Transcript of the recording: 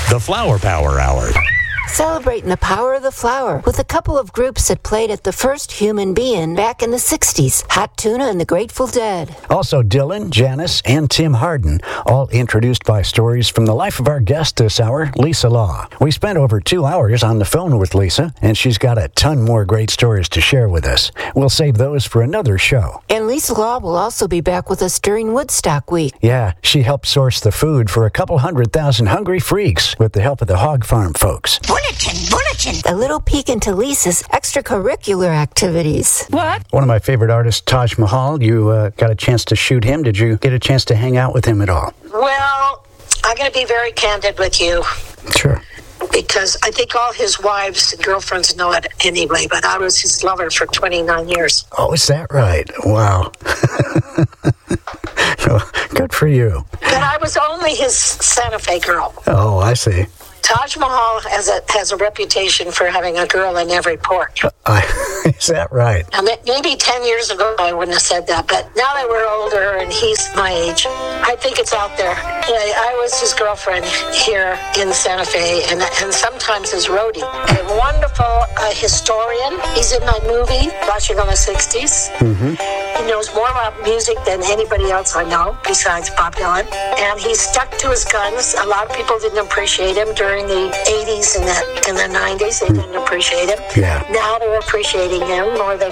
The Flower Power Hour. Celebrating the power of the flower with a couple of groups that played at the first Human Being back in the 60s, Hot Tuna and the Grateful Dead. Also Dylan, Janice, and Tim Harden, all introduced by stories from the life of our guest this hour, Lisa Law. We spent over 2 hours on the phone with Lisa, and she's got a ton more great stories to share with us. We'll save those for another show. And Lisa Law will also be back with us during Woodstock Week. Yeah, she helped source the food for a couple 100,000 hungry freaks with the help of the Hog Farm folks. Bulletin. A little peek into Lisa's extracurricular activities. What? One of my favorite artists, Taj Mahal, you got a chance to shoot him. Did you get a chance to hang out with him at all? Well, I'm going to be very candid with you. Sure. Because I think all his wives and girlfriends know it anyway, but I was his lover for 29 years. Oh, is that right? Wow. Good for you. But I was only his Santa Fe girl. Oh, I see. Taj Mahal has a reputation for having a girl in every port. Is that right? Now, maybe 10 years ago I wouldn't have said that, but now that we're older and he's my age, I think it's out there. I was his girlfriend here in Santa Fe and sometimes his roadie. A wonderful historian. He's in my movie, Watching on the 60s. Mm-hmm. He knows more about music than anybody else I know, besides Bob Dylan. And he stuck to his guns. A lot of people didn't appreciate him during the 80s and the 90s. They didn't appreciate him. Yeah. Now they're appreciating him, or they